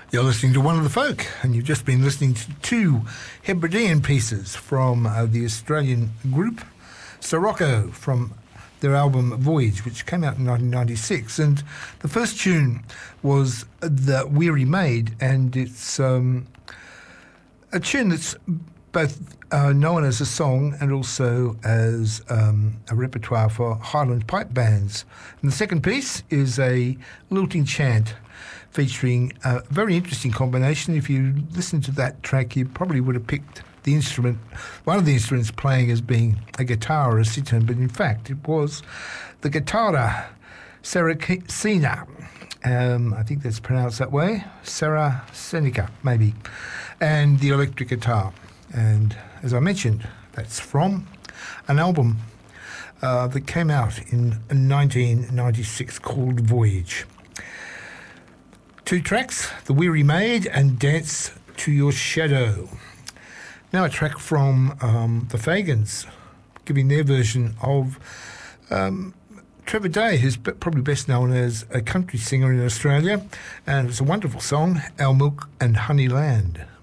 You're listening to One of the Folk, and you've just been listening to two Hebridean pieces from the Australian group Sirocco from their album Voyage, which came out in 1996. And the first tune was The Weary Maid, and it's a tune that's both known as a song and also as a repertoire for Highland pipe bands. And the second piece is a lilting chant featuring a very interesting combination. If you listen to that track, you probably would have picked the instrument, one of the instruments playing as being a guitar or a sitar, but in fact it was the guitarra Sarracena. I think that's pronounced that way, Sarracenica maybe, and the electric guitar. And as I mentioned, that's from an album that came out in 1996 called Voyage. Two tracks, The Weary Maid and Dance to Your Shadow. Now a track from the Fagans, giving their version of Trevor Day, who's probably best known as a country singer in Australia, and it's a wonderful song, Our Milk and Honey Land.